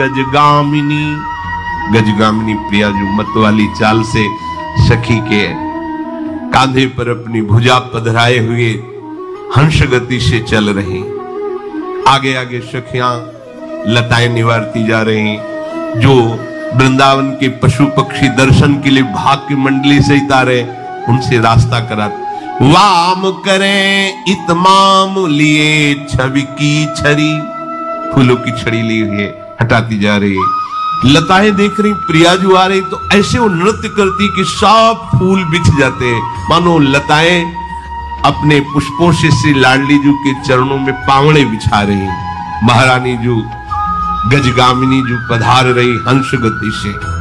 गजगामिनी, गजगामिनी प्रियाजू मत वाली चाल से सखी के कांधे पर अपनी भुजा पधराए हुए हंस गति से चल रही। आगे आगे सखियां लताएं निवारती जा रही। जो वृंदावन के पशु पक्षी दर्शन के लिए भाग की मंडली से उतारे, उनसे रास्ता करा। वाम करें इतमाम लिए छवि की छड़ी, फूलों की छड़ी ली हुई हटाती जा रही है। लताएं देख रही, प्रियाजू आ रही, तो ऐसे वो नृत्य करती कि सब फूल बिछ जाते हैं, मानो लताएं अपने पुष्पों से श्री लाडली जू के चरणों में पावड़े बिछा रही। महारानी जू गजगामिनी जू पधार रही हंस गति से।